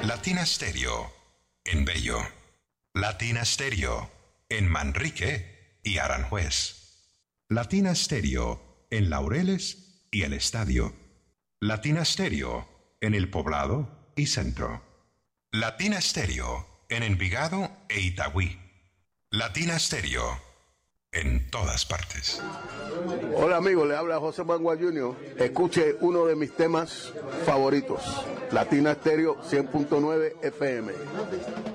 Latina Stereo en Bello. Latina Stereo en Manrique y Aranjuez. Latina Stereo en Laureles y El Estadio. Latina Stereo en El Poblado y Centro. Latina Stereo en Envigado e Itagüí. Latina Stereo en todas partes. Hola amigos, le habla José Mangua Jr. Escuche uno de mis temas favoritos, Latina Stereo 100.9 FM.